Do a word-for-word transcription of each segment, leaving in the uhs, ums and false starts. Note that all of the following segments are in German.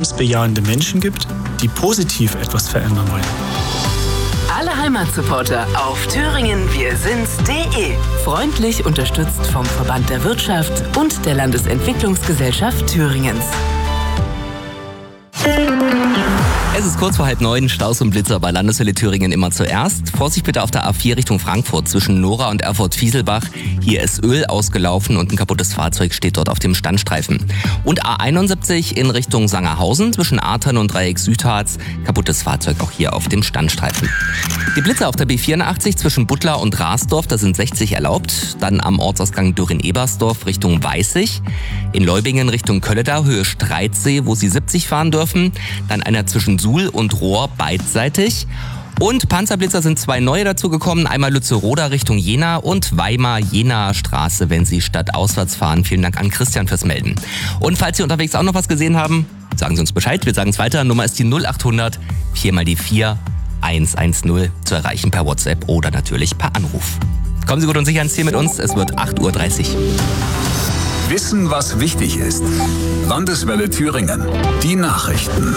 lebensbejahende Menschen gibt, die positiv etwas verändern wollen. Alle Heimatsupporter auf thüringen wir sind's punkt de. Freundlich unterstützt vom Verband der Wirtschaft und der Landesentwicklungsgesellschaft Thüringens. Es ist kurz vor halb neun, Staus und Blitzer bei Landeswelle Thüringen immer zuerst. Vorsicht bitte auf der A vier Richtung Frankfurt zwischen Nora und Erfurt-Fieselbach. Hier ist Öl ausgelaufen und ein kaputtes Fahrzeug steht dort auf dem Standstreifen. Und A einundsiebzig in Richtung Sangerhausen zwischen Artern und Dreieck Südharz. Kaputtes Fahrzeug auch hier auf dem Standstreifen. Die Blitzer auf der B vierundachtzig zwischen Butler und Rasdorf, da sind sechzig erlaubt. Dann am Ortsausgang Dürren-Ebersdorf Richtung Weißig. In Leubingen Richtung Kölledau, Höhe Streitsee, wo Sie siebzig fahren dürfen. Dann einer zwischen Suhl und Rohr beidseitig. Und Panzerblitzer sind zwei neue dazugekommen. Einmal Lützeroda Richtung Jena und Weimar-Jena Straße, wenn Sie stadtauswärts fahren. Vielen Dank an Christian fürs Melden. Und falls Sie unterwegs auch noch was gesehen haben, sagen Sie uns Bescheid. Wir sagen es weiter. Nummer ist die null achthundert vier mal die vier eins eins null zu erreichen per WhatsApp oder natürlich per Anruf. Kommen Sie gut und sicher ins Ziel mit uns. Es wird acht Uhr dreißig. Wissen, was wichtig ist. Landeswelle Thüringen. Die Nachrichten.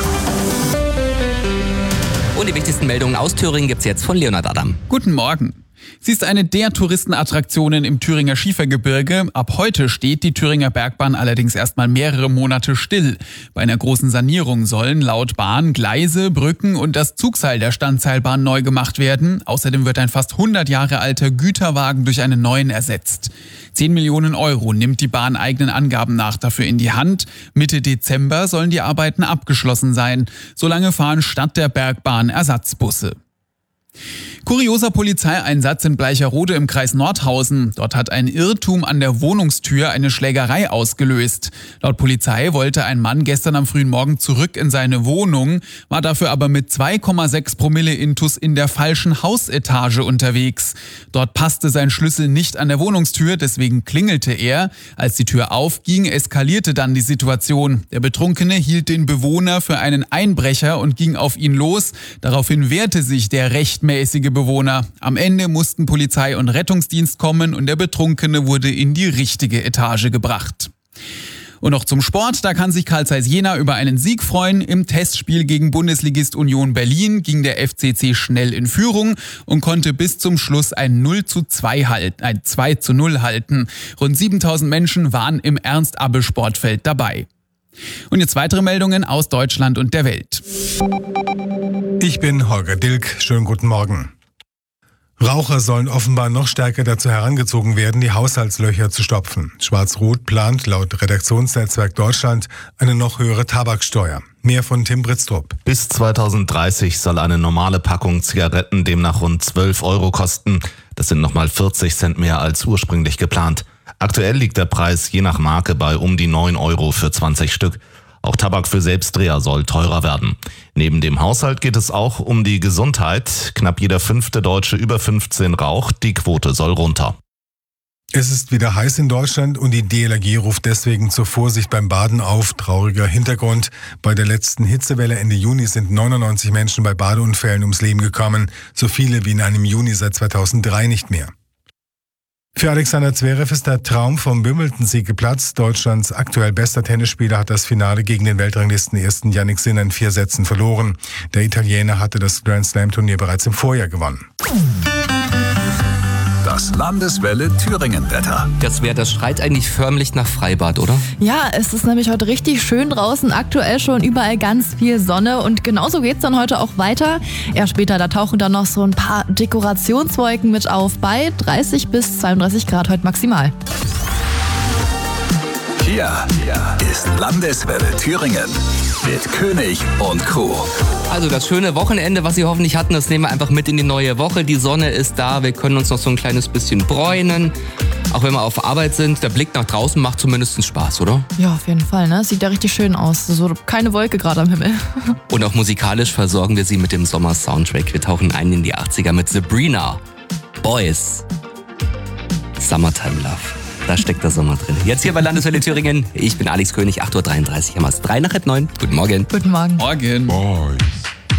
Und die wichtigsten Meldungen aus Thüringen gibt's jetzt von Leonhard Adam. Guten Morgen. Sie ist eine der Touristenattraktionen im Thüringer Schiefergebirge. Ab heute steht die Thüringer Bergbahn allerdings erstmal mehrere Monate still. Bei einer großen Sanierung sollen laut Bahn Gleise, Brücken und das Zugseil der Standseilbahn neu gemacht werden. Außerdem wird ein fast hundert Jahre alter Güterwagen durch einen neuen ersetzt. zehn Millionen Euro nimmt die Bahn eigenen Angaben nach dafür in die Hand. Mitte Dezember sollen die Arbeiten abgeschlossen sein. Solange fahren statt der Bergbahn Ersatzbusse. Kurioser Polizeieinsatz in Bleicherode im Kreis Nordhausen. Dort hat ein Irrtum an der Wohnungstür eine Schlägerei ausgelöst. Laut Polizei wollte ein Mann gestern am frühen Morgen zurück in seine Wohnung, war dafür aber mit zwei Komma sechs Promille Intus in der falschen Hausetage unterwegs. Dort passte sein Schlüssel nicht an der Wohnungstür, deswegen klingelte er. Als die Tür aufging, eskalierte dann die Situation. Der Betrunkene hielt den Bewohner für einen Einbrecher und ging auf ihn los. Daraufhin wehrte sich der rechtmäßige Bewohner. Am Ende mussten Polizei und Rettungsdienst kommen und der Betrunkene wurde in die richtige Etage gebracht. Und noch zum Sport, da kann sich Carl Zeiss Jena über einen Sieg freuen. Im Testspiel gegen Bundesligist Union Berlin ging der F C C schnell in Führung und konnte bis zum Schluss ein null zu zwei halten, ein zwei zu null halten. Rund siebentausend Menschen waren im Ernst-Abbe-Sportfeld dabei. Und jetzt weitere Meldungen aus Deutschland und der Welt. Ich bin Holger Dilk. Schönen guten Morgen. Raucher sollen offenbar noch stärker dazu herangezogen werden, die Haushaltslöcher zu stopfen. Schwarz-Rot plant laut Redaktionsnetzwerk Deutschland eine noch höhere Tabaksteuer. Mehr von Tim Britztrup. Bis zweitausenddreißig soll eine normale Packung Zigaretten demnach rund zwölf Euro kosten. Das sind nochmal vierzig Cent mehr als ursprünglich geplant. Aktuell liegt der Preis je nach Marke bei um die neun Euro für zwanzig Stück. Auch Tabak für Selbstdreher soll teurer werden. Neben dem Haushalt geht es auch um die Gesundheit. Knapp jeder fünfte Deutsche über fünfzehn raucht. Die Quote soll runter. Es ist wieder heiß in Deutschland und die D L R G ruft deswegen zur Vorsicht beim Baden auf. Trauriger Hintergrund. Bei der letzten Hitzewelle Ende Juni sind neunundneunzig Menschen bei Badeunfällen ums Leben gekommen. So viele wie in einem Juni seit zweitausenddrei nicht mehr. Für Alexander Zverev ist der Traum vom Wimbledon-Sieg geplatzt. Deutschlands aktuell bester Tennisspieler hat das Finale gegen den Weltranglisten-Ersten Jannik Sinner in vier Sätzen verloren. Der Italiener hatte das Grand-Slam-Turnier bereits im Vorjahr gewonnen. Das Landeswelle Thüringen-Wetter. Das Wetter schreit eigentlich förmlich nach Freibad, oder? Ja, es ist nämlich heute richtig schön draußen. Aktuell schon überall ganz viel Sonne und genauso geht's dann heute auch weiter. Erst später, da tauchen dann noch so ein paar Dekorationswolken mit auf bei dreißig bis zweiunddreißig Grad heute maximal. Hier ist Landeswelle Thüringen mit König und Crew. Also das schöne Wochenende, was Sie hoffentlich hatten, das nehmen wir einfach mit in die neue Woche. Die Sonne ist da, wir können uns noch so ein kleines bisschen bräunen. Auch wenn wir auf Arbeit sind, der Blick nach draußen macht zumindest Spaß, oder? Ja, auf jeden Fall, ne? Sieht ja richtig schön aus. So keine Wolke gerade am Himmel. Und auch musikalisch versorgen wir Sie mit dem Sommer-Soundtrack. Wir tauchen ein in die achtziger mit Sabrina, Boys, Summertime Love. Da steckt der Sommer drin. Jetzt hier bei Landeswelle Thüringen. Ich bin Alex König, acht Uhr dreiunddreißig, haben wir es drei nach halb neun. Guten Morgen. Guten Morgen. Morgen. Boys.